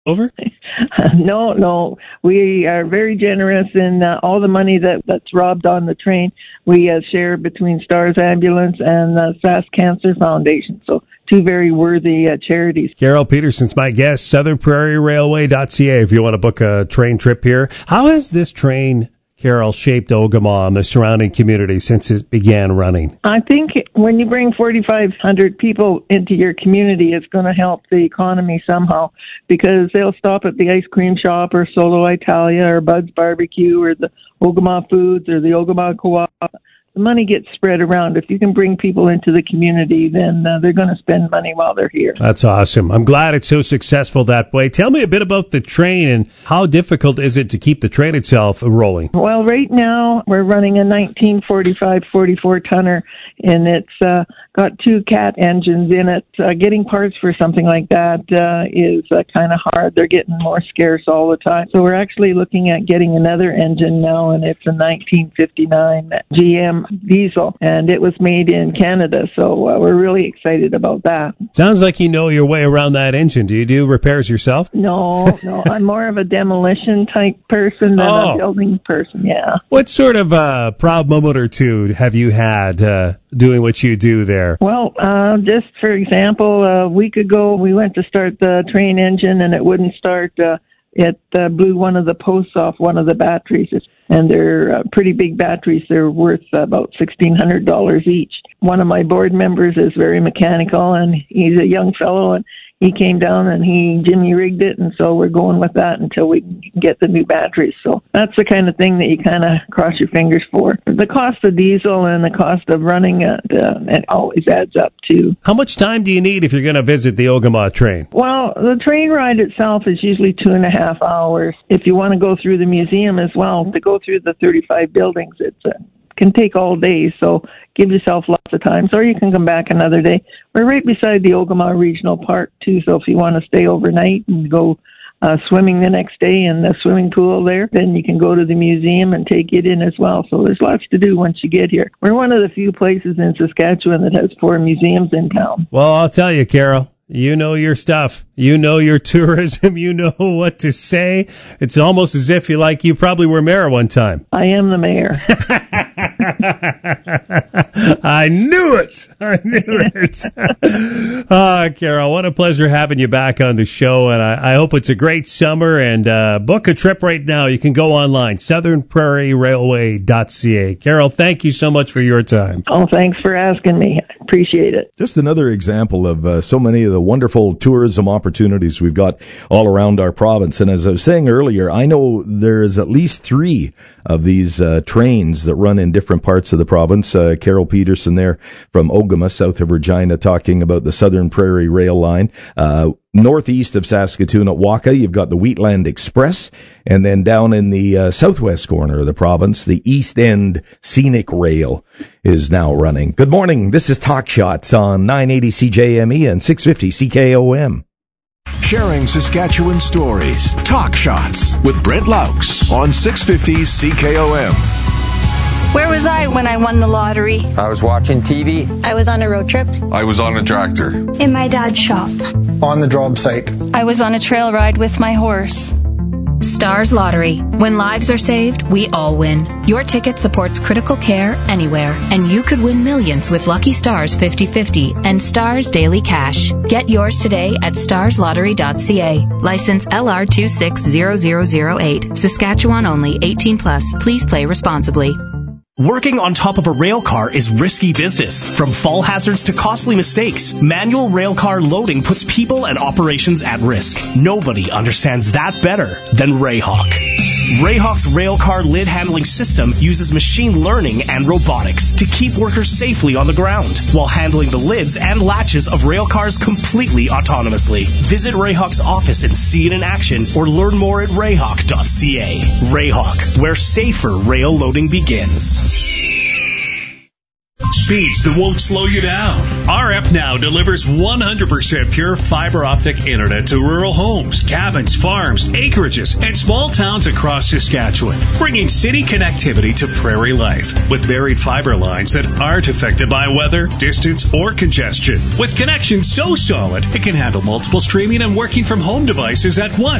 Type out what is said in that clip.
over? No. We are very generous in all the money that's robbed on the train. We share between Stars Ambulance and the Sask Cancer Foundation. So two very worthy charities. Carol Peterson's my guest, southernprairierailway.ca if you want to book a train trip here. How has this train, Carol, shaped Ogama and the surrounding community since it began running? I think when you bring 4,500 people into your community, it's going to help the economy somehow, because they'll stop at the ice cream shop or Solo Italia or Bud's Barbecue or the Ogama Foods or the Ogama Co-op. The money gets spread around. If you can bring people into the community, then they're going to spend money while they're here. That's awesome. I'm glad it's so successful that way. Tell me a bit about the train and how difficult is it to keep the train itself rolling? Well, right now we're running a 1945 44-tonner, and it's got two Cat engines in it. Getting parts for something like that is kind of hard. They're getting more scarce all the time. So we're actually looking at getting another engine now, and it's a 1959 GM diesel, and it was made in Canada, so we're really excited about that. Sounds like you know your way around that engine. Do you do repairs yourself? No, I'm more of a demolition type person than a building person, yeah. What sort of proud moment or two have you had doing what you do there? Well, just for example, a week ago we went to start the train engine and it wouldn't start. It blew one of the posts off one of the batteries, and they're pretty big batteries. They're worth about $1,600 each. One of my board members is very mechanical, and he's a young fellow, and he came down and he Jimmy rigged it, and so we're going with that until we can get the new batteries. So that's the kind of thing that you kind of cross your fingers for. The cost of diesel and the cost of running it always adds up too. How much time do you need if you're going to visit the Ogama train? Well, the train ride itself is usually 2.5 hours. If you want to go through the museum as well, to go through the 35 buildings, it can take all day, so give yourself lots of time. Or you can come back another day. We're right beside the Ogama Regional Park, too, so if you want to stay overnight and go swimming the next day in the swimming pool there, then you can go to the museum and take it in as well. So there's lots to do once you get here. We're one of the few places in Saskatchewan that has 4 museums in town. Well, I'll tell you, Carol. You know your stuff. You know your tourism. You know what to say. It's almost as if you probably were mayor one time. I am the mayor. I knew it. Carol, what a pleasure having you back on the show. And I hope it's a great summer. And book a trip right now. You can go online, southernprairierailway.ca. Carol, thank you so much for your time. Oh, thanks for asking me. Appreciate it. Just another example of so many of the wonderful tourism opportunities we've got all around our province. And as I was saying earlier, I know there's at least 3 of these trains that run in different parts of the province. Carol Peterson there from Ogama, south of Regina, talking about the Southern Prairie Rail Line. Northeast of Saskatoon at Waka, you've got the Wheatland Express, and then down in the southwest corner of the province, the East End Scenic Rail is now running. Good morning. This is Talk Shots on 980 CJME and 650 CKOM. Sharing Saskatchewan stories. Talk Shots with Brent Laux on 650 CKOM. Where was I when I won the lottery? I was watching TV. I was on a road trip. I was on a tractor. In my dad's shop. On the job site. I was on a trail ride with my horse. Stars Lottery. When lives are saved, we all win. Your ticket supports critical care anywhere, and you could win millions with Lucky Stars 50/50 and Stars Daily Cash. Get yours today at starslottery.ca. License LR 260008. Saskatchewan only. 18+. Please play responsibly. Working on top of a rail car is risky business. From fall hazards to costly mistakes, manual rail car loading puts people and operations at risk. Nobody understands that better than Rayhawk. Rayhawk's rail car lid handling system uses machine learning and robotics to keep workers safely on the ground while handling the lids and latches of rail cars completely autonomously. Visit Rayhawk's office and see it in action, or learn more at rayhawk.ca. Rayhawk, where safer rail loading begins. speeds that won't slow you down. RF Now delivers 100% pure fiber optic internet to rural homes, cabins, farms, acreages, and small towns across Saskatchewan, bringing city connectivity to prairie life with buried fiber lines that aren't affected by weather, distance, or congestion. With connections so solid, it can handle multiple streaming and working from home devices at once.